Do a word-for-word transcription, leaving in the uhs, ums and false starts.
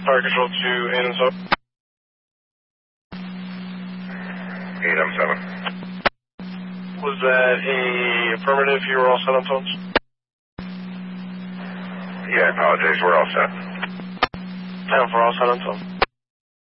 Fire control to eight M seven. eight M seven. Was that a affirmative? You were all set on phones? Yeah, I apologize. We're all set. Yeah, we're all set on phone.